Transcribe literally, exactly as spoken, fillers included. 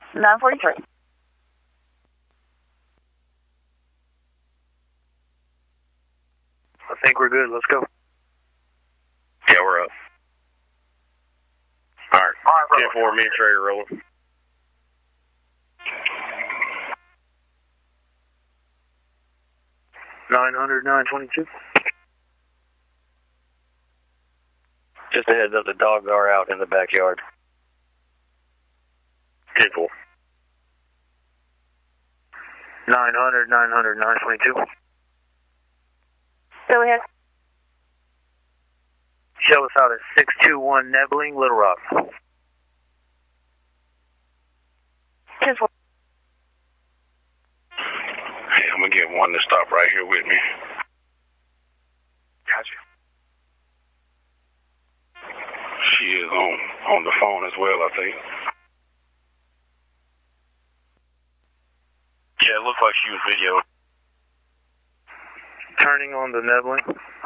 nine forty-three. I think we're good. Let's go. Yeah, we're up. All right. All right, ten four, me and Trey are rolling. nine hundred, nine twenty-two. Just a heads up, the dogs are out in the backyard. ten four. nine hundred, nine hundred, nine twenty-two. Go ahead. Show us out at six two one Nebbling, Little Rock. ten four. Hey, I'm going to get one to stop right here with me. Gotcha. She is on, on the phone as well, I think. Yeah, it looks like she was videoed. Turning on the Nebbling.